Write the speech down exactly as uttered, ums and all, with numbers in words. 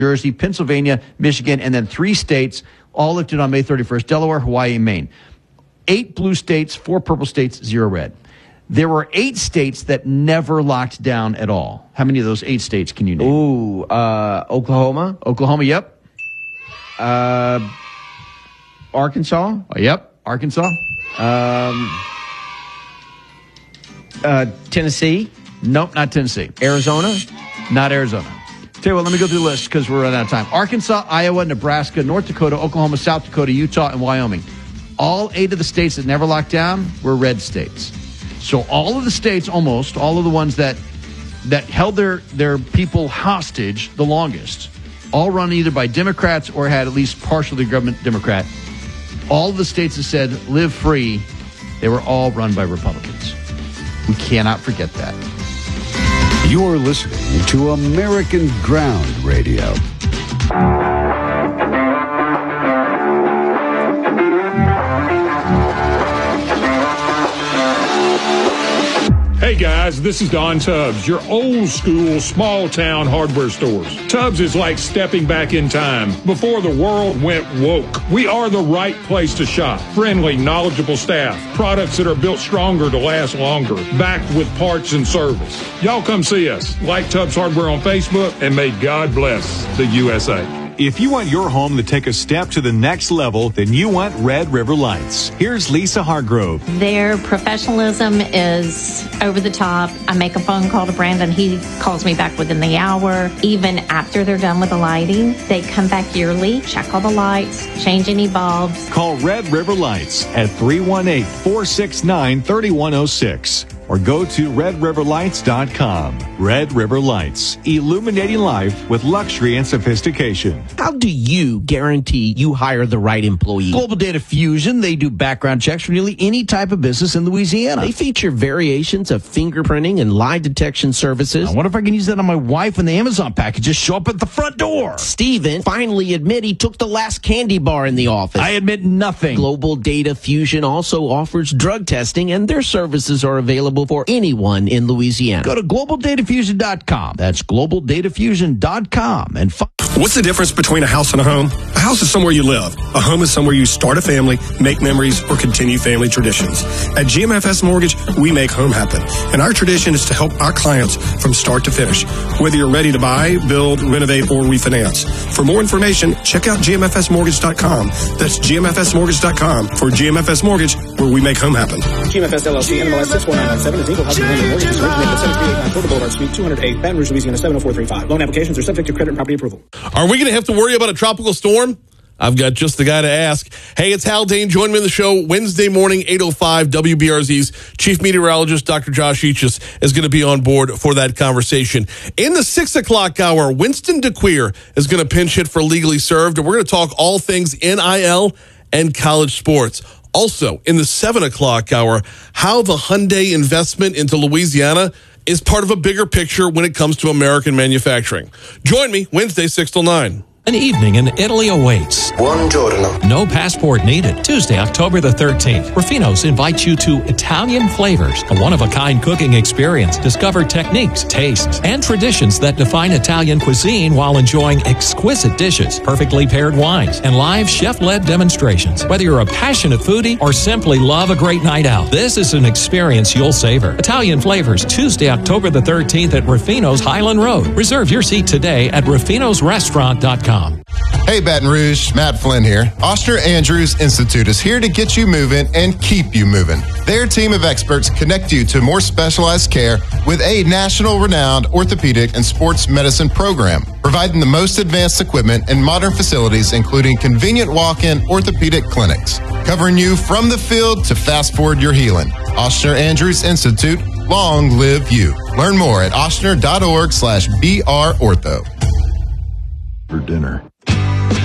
Jersey, Pennsylvania, Michigan, and then three states, all lifted on May thirty-first, Delaware, Hawaii, and Maine. Eight blue states, four purple states, zero red. There were eight states that never locked down at all. How many of those eight states can you name? Ooh, uh, Oklahoma. Oklahoma, yep. Uh, Arkansas. Oh, yep, Arkansas. Um, uh, Tennessee. Nope, not Tennessee. Arizona. Not Arizona. Tell you what, let me go through the list because we're running out of time. Arkansas, Iowa, Nebraska, North Dakota, Oklahoma, South Dakota, Utah, and Wyoming. All eight of the states that never locked down were red states. So all of the states, almost, all of the ones that that held their, their people hostage the longest, all run either by Democrats or had at least partially government Democrat. All of the states that said live free, they were all run by Republicans. We cannot forget that. You're listening to American Ground Radio. Hey guys, this is Don Tubbs, your old school small town hardware stores. Tubbs is like stepping back in time before the world went woke. We are the right place to shop. Friendly, knowledgeable staff, products that are built stronger to last longer, backed with parts and service. Y'all come see us. Like Tubbs Hardware on Facebook, and may God bless the U S A. If you want your home to take a step to the next level, then you want Red River Lights. Here's Lisa Hargrove. Their professionalism is over the top. I make a phone call to Brandon. He calls me back within the hour. Even after they're done with the lighting, they come back yearly, check all the lights, change any bulbs. Call Red River Lights at three one eight, four six nine, three one zero six or go to red river lights dot com. Red River Lights, illuminating life with luxury and sophistication. How do you guarantee you hire the right employee? Global Data Fusion, they do background checks for nearly any type of business in Louisiana. They feature variations of fingerprinting and lie detection services. I wonder if I can use that on my wife when the Amazon packages show up at the front door. Steven finally admit he took the last candy bar in the office. I admit nothing. Global Data Fusion also offers drug testing, and their services are available for anyone in Louisiana. Go to global data fusion dot com. That's global data fusion dot com and find. What's the difference between a house and a home? A house is somewhere you live. A home is somewhere you start a family, make memories, or continue family traditions. At G M F S Mortgage, we make home happen. And our tradition is to help our clients from start to finish. Whether you're ready to buy, build, renovate, or refinance. For more information, check out G M F S mortgage dot com. That's G M F S mortgage dot com for G M F S Mortgage, where we make home happen. G M F S L L C, N M L S six four nine nine seven, is equal housing lender mortgage. Originated at seven three eight nine Porter Boulevard, Suite two oh eight, Baton Rouge, Louisiana seven oh four three five. Loan applications are subject to credit and property approval. Are we going to have to worry about a tropical storm? I've got just the guy to ask. Hey, it's Hal Dane. Join me on the show Wednesday morning, eight oh five. W B R Z's chief meteorologist, Doctor Josh Eachus, is going to be on board for that conversation. In the six o'clock hour, Winston DeQueer is going to pinch hit for Legally Served, and we're going to talk all things N I L and college sports. Also, in the seven o'clock hour, how the Hyundai investment into Louisiana is part of a bigger picture when it comes to American manufacturing. Join me Wednesday, six till nine. An evening in Italy awaits. Buongiorno. No passport needed. Tuesday, October the thirteenth. Rufino's invites you to Italian Flavors, a one-of-a-kind cooking experience. Discover techniques, tastes, and traditions that define Italian cuisine while enjoying exquisite dishes, perfectly paired wines, and live chef-led demonstrations. Whether you're a passionate foodie or simply love a great night out, this is an experience you'll savor. Italian Flavors, Tuesday, October the thirteenth at Rufino's Highland Road. Reserve your seat today at rufinos restaurant dot com. Hey Baton Rouge, Matt Flynn here. Oster Andrews Institute is here to get you moving and keep you moving. Their team of experts connect you to more specialized care with a national renowned orthopedic and sports medicine program, providing the most advanced equipment and modern facilities, including convenient walk-in orthopedic clinics, covering you from the field to fast forward your healing. Oster Andrews Institute, long live you. Learn more at ostner dot org slash B R ortho. For dinner.